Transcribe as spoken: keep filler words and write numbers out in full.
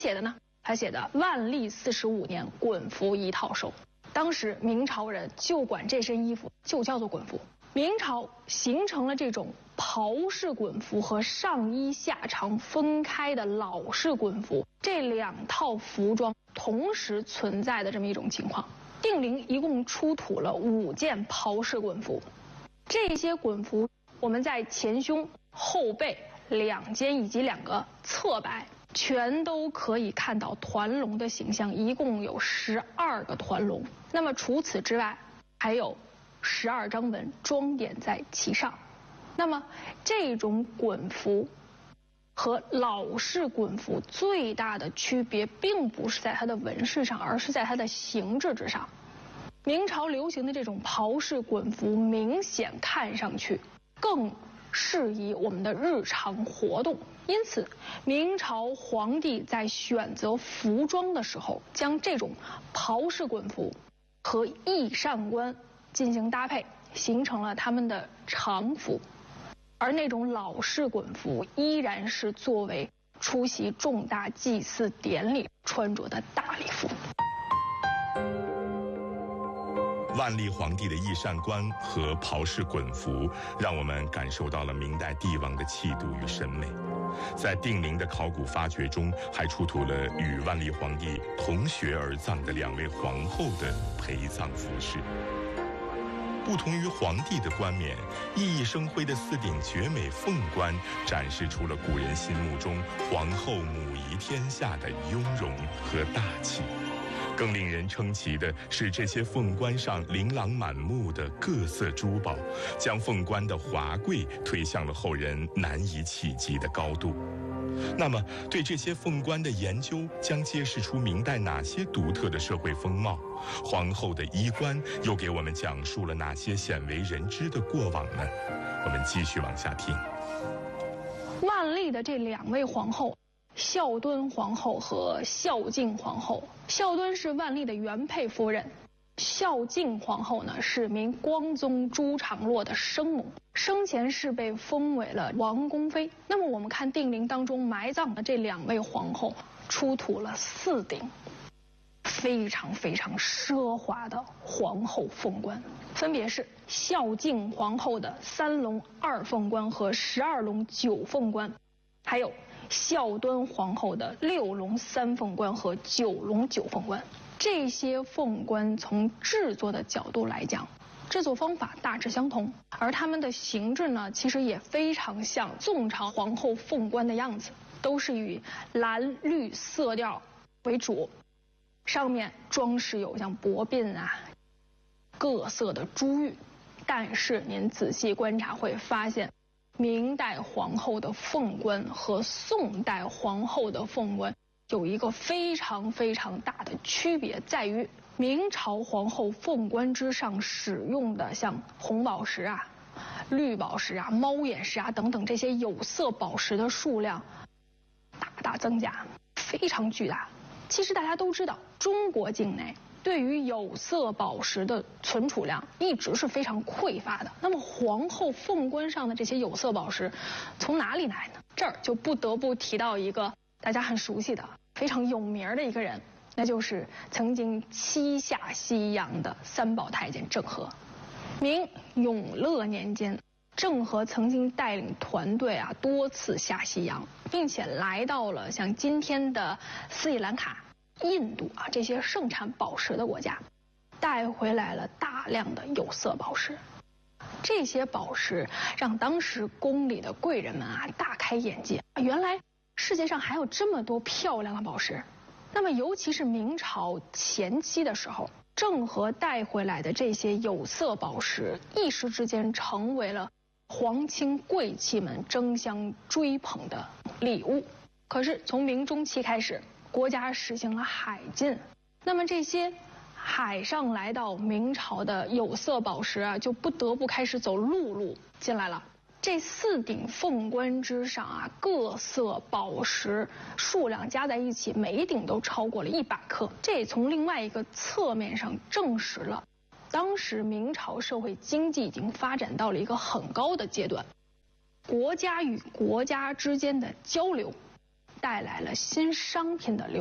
写的呢？他写的万历四十五年，衮服一套收。当时明朝人就管这身衣服就叫做衮服。明朝形成了这种袍式衮服和上衣下长分开的老式衮服这两套服装同时存在的这么一种情况。定陵一共出土了五件袍式衮服，这些衮服我们在前胸、后背两肩以及两个侧摆全都可以看到团龙的形象，一共有十二个团龙。那么除此之外，还有十二章纹装点在其上。那么这种衮服和老式衮服最大的区别，并不是在它的纹饰上，而是在它的形制之上。明朝流行的这种袍式衮服，明显看上去更适宜我们的日常活动，因此明朝皇帝在选择服装的时候，将这种袍式衮服和翼扇冠进行搭配，形成了他们的常服。而那种老式衮服依然是作为出席重大祭祀典礼穿着的大礼服。 万历皇帝的翼扇冠和袍式衮服，让我们感受到了明代帝王的气度与审美。在定陵的考古发掘中，还出土了与万历皇帝同穴而葬的两位皇后的陪葬服饰。不同于皇帝的冠冕，熠熠生辉的四顶绝美凤冠，展示出了古人心目中皇后母仪天下的雍容和大气。更令人称奇的是，这些凤冠上琳琅满目的各色珠宝，将凤冠的华贵推向了后人难以企及的高度。那么，对这些凤冠的研究将揭示出明代哪些独特的社会风貌？皇后的衣冠又给我们讲述了哪些鲜为人知的过往呢？我们继续往下听。 万历的这两位皇后，孝敦皇后和孝敬皇后。孝敦是万历的原配夫人，孝敬皇后呢是明光宗朱常洛的生母，生前是被封为了王宫妃。那么我们看定陵当中埋葬的这两位皇后，出土了四顶非常非常奢华的皇后凤冠，分别是孝敬皇后的三龙二凤冠和十二龙九凤冠，还有孝敦皇后的六龙三凤冠和九龙九凤冠。这些凤冠从制作的角度来讲，制作方法大致相同，而它们的形制呢，其实也非常像宋朝皇后凤冠的样子，都是以蓝绿色调为主，上面装饰有像薄鬓啊、各色的珠玉。但是您仔细观察会发现，明代皇后的凤冠和宋代皇后的凤冠有一个非常非常大的区别，在于明朝皇后凤冠之上使用的像红宝石啊、绿宝石啊、猫眼石啊等等这些有色宝石的数量大大增加，非常巨大。其实大家都知道，中国境内对于有色宝石的存储量一直是非常匮乏的。那么皇后凤冠上的这些有色宝石从哪里来呢？这儿就不得不提到一个大家很熟悉的、非常有名的一个人，那就是曾经七下西洋的三宝太监郑和。明永乐年间，郑和曾经带领团队啊多次下西洋，并且来到了像今天的斯里兰卡、印度啊这些盛产宝石的国家，带回来了大量的有色宝石。这些宝石让当时宫里的贵人们啊大开眼界，原来世界上还有这么多漂亮的宝石。那么尤其是明朝前期的时候，郑和带回来的这些有色宝石一时之间成为了皇亲贵戚们争相追捧的礼物。可是从明中期开始，国家实行了海禁，那么这些海上来到明朝的有色宝石啊，就不得不开始走陆路进来了。这四顶凤冠之上啊，各色宝石数量加在一起，每一顶都超过了一百克。这也从另外一个侧面上证实了，当时明朝社会经济已经发展到了一个很高的阶段，国家与国家之间的交流带来了新商品的流